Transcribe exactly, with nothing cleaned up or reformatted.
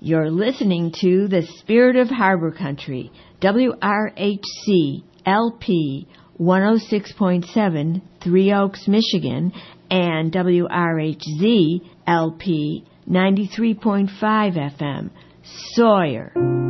You're listening to The Spirit of Harbor Country, W R H C L P one oh six point seven, Three Oaks, Michigan, and W R H Z L P ninety-three point five F M, Sawyer.